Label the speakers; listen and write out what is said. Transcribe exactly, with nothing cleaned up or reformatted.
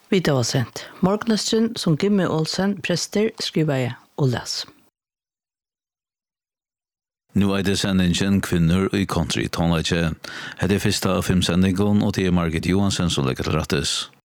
Speaker 1: Vi tar oss sent. Morgnøstren som Gimme Olsen, prester, skriver jeg og les.
Speaker 2: Nu er det sendingen kvinner i country tonelage. Det er første av fem sendingen, og det er Margit Johansen som legger til rettes.